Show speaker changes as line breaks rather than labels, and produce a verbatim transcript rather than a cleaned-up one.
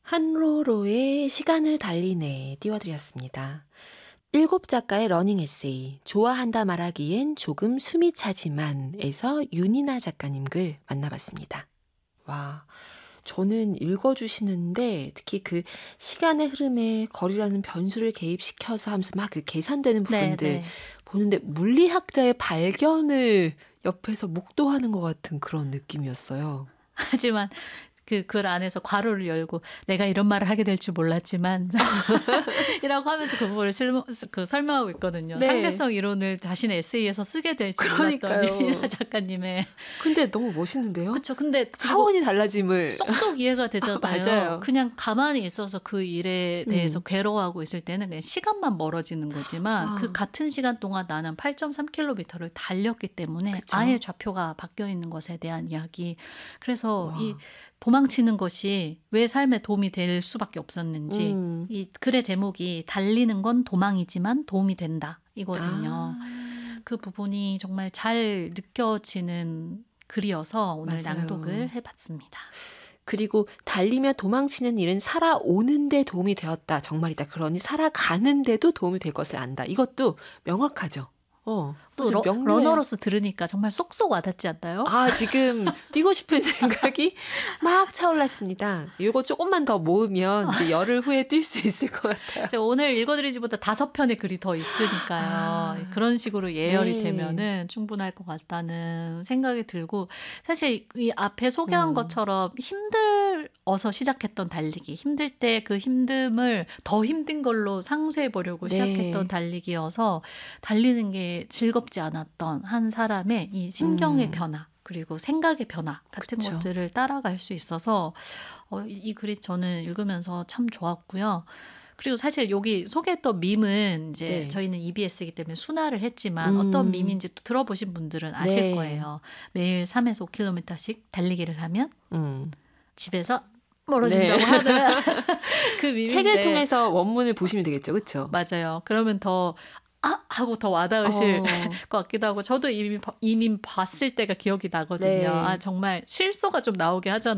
한로로의 시간을 달리네 띄워드렸습니다. 일곱 작가의 러닝 에세이 좋아한다 말하기엔 조금 숨이 차지만에서 윤이나 작가님 글 만나봤습니다. 와, 저는 읽어주시는데 특히 그 시간의 흐름에 거리라는 변수를 개입시켜서 하면서 막 그 계산되는 부분들
네, 네.
보는데 물리학자의 발견을 옆에서 목도하는 것 같은 그런 느낌이었어요.
하지만 그 글 안에서 괄호를 열고 내가 이런 말을 하게 될 줄 몰랐지만 이라고 하면서 그 부분을 실무, 그 설명하고 있거든요.
네.
상대성 이론을 자신의 에세이에서 쓰게 될 줄
그러니까요.
몰랐던 윤이나 작가님의.
근데 너무 멋있는데요?
그렇죠. 근데
차원이 달라짐을
쏙쏙 이해가 되잖아요.
맞아요.
그냥 가만히 있어서 그 일에 대해서
음.
괴로워하고 있을 때는 그냥 시간만 멀어지는 거지만
아.
그 같은 시간 동안 나는 팔 점 삼 킬로미터를 달렸기 때문에
그쵸?
아예 좌표가 바뀌어 있는 것에 대한 이야기. 그래서
와.
이 도망치는 것이 왜 삶에 도움이 될 수밖에 없었는지.
음.
이 글의 제목이 달리는 건 도망이지만 도움이 된다 이거든요.
아.
그 부분이 정말 잘 느껴지는 글이어서 오늘
맞아요.
낭독을 해봤습니다.
그리고 달리며 도망치는 일은 살아오는 데 도움이 되었다. 정말이다. 그러니 살아가는데도 도움이 될 것을 안다. 이것도 명확하죠. 어,
또 러, 러너로서 들으니까 정말 쏙쏙 와닿지 않나요?
아, 지금 뛰고 싶은 생각이 막 차올랐습니다. 이거 조금만 더 모으면 이제 열흘 후에 뛸 수 있을 것 같아요.
제가 오늘 읽어드리지보다 다섯 편의 글이 더 있으니까요. 아, 그런 식으로 예열이
네.
되면은 충분할 것 같다는 생각이 들고 사실 이 앞에 소개한
음.
것처럼 힘들어서 시작했던 달리기, 힘들 때 그 힘듦을 더 힘든 걸로 상쇄해 보려고
네.
시작했던 달리기여서 달리는 게 즐겁지 않았던 한 사람의 이 심경의
음.
변화 그리고 생각의 변화 같은
그쵸.
것들을 따라갈 수 있어서 어, 이, 이 글이 저는 읽으면서 참 좋았고요. 그리고 사실 여기 소개했던 밈은 이제
네.
저희는 이비에스이기 때문에 순화를 했지만
음.
어떤 밈인지 또 들어보신 분들은 아실
네.
거예요. 매일 삼에서 오 킬로미터씩 달리기를 하면
음.
집에서 멀어진다고
네.
하는 그 밈인데
책을 통해서 원문을 보시면 되겠죠. 그렇죠?
맞아요. 그러면 더 아! 하고 더 와닿으실
어.
것 같기도 하고 저도 이미 이미 봤을 때가 기억이 나거든요.
네.
아 정말 실소가 좀 나오게 하잖아요.